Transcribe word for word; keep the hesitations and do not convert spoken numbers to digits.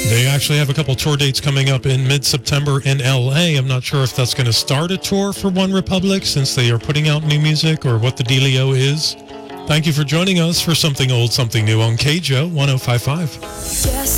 They actually have a couple tour dates coming up in mid-September in L A. I'm not sure if that's going to start a tour for One Republic since they are putting out new music or what the dealio is. Thank you for joining us for Something Old, Something New on K J O one oh five point five.